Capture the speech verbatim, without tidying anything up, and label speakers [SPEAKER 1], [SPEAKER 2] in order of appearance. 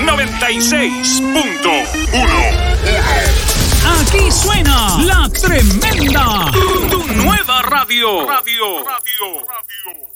[SPEAKER 1] noventa y seis punto uno.
[SPEAKER 2] Aquí suena La Tremenda, tu, tu nueva radio.
[SPEAKER 1] Radio, radio, radio.